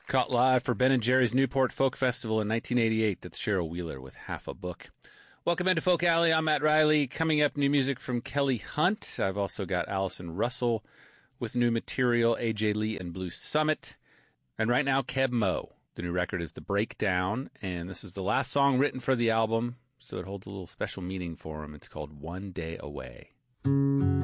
Caught live for Ben and Jerry's Newport Folk Festival in 1988. That's Cheryl Wheeler with Half a Book. Welcome into Folk Alley. I'm Matt Riley. Coming up, new music from Kelly Hunt. I've also got Allison Russell with new material, AJ Lee and Blue Summit. And right now, Keb Mo. The new record is The Breakdown, and this is the last song written for the album, so it holds a little special meaning for him. It's called One Day Away.